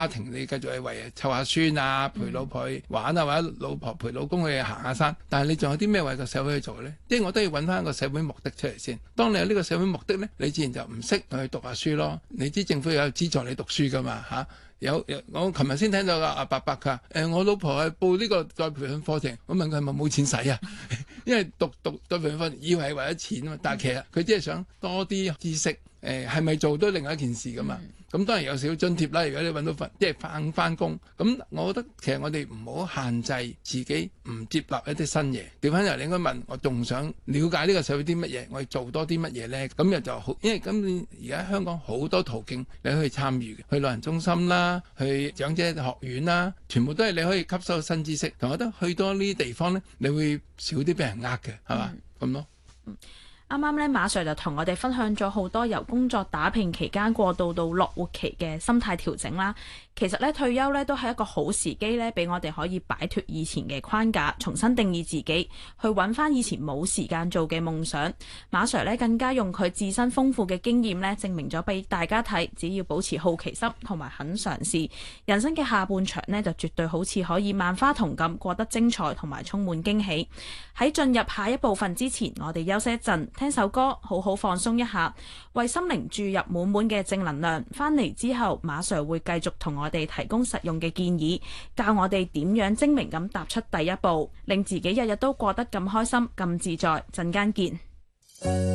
家庭你繼續去為湊下孫啊，陪老婆去玩啊，或者老婆陪老公去行下山，但係你仲有啲咩為個社會去做呢？即係我都要揾翻一個社會目的出嚟先。當你有呢個社會目的呢，你自然就唔識去讀下書咯。你知政府有資助你讀書噶嘛嚇？我琴日先聽到阿伯伯佢話我老婆係報呢個再培訓課程，我問佢係咪冇錢使啊？因為讀再培訓課程以為係為咗錢啊嘛，但係其實佢只係想多啲知識，係咪做都另外一件事噶嘛。咁當然有少少津貼啦。如果你揾到份即係翻工，咁我覺得其實我哋唔好限制自己唔接納一啲新嘢。調翻入你應該問我，仲想了解呢個社會啲乜嘢，我哋做多啲乜嘢咧？咁又就好，因為咁而家香港好多途徑你可以參與嘅，去老人中心啦，去長者學院啦，全部都係你可以吸收新知識。同我覺得去多呢啲地方咧，你會少啲俾人呃嘅，係嘛咁咯。 啱啱咧，馬 Sir 就同我哋分享咗好多由工作打拼期間過渡到樂活期嘅心態調整啦。其實咧，退休咧都係一個好時機咧，俾我哋可以擺脫以前嘅框架，重新定義自己，去揾翻以前冇時間做嘅夢想。馬 Sir 咧更加用佢自身豐富嘅經驗咧，證明咗俾大家睇，只要保持好奇心同埋肯嘗試，人生嘅下半場呢，就絕對好似可以萬花筒咁過得精彩同埋充滿驚喜。喺進入下一部分之前，我哋休息一陣，聽首歌，好好放鬆一下，為心靈注入滿滿嘅正能量。翻嚟之後，馬 Sir 會繼續同我哋提供實用嘅建議，教我哋點樣精明咁踏出第一步，令自己日日都過得咁開心、咁自在。陣間見。